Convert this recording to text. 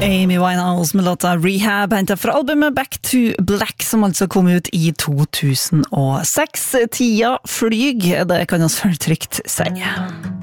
Amy Winehouse med låta Rehab, hentet fra albumet Back to Black, som altså kom ut i 2006. Tida flyg, det kan oss vel trygt si.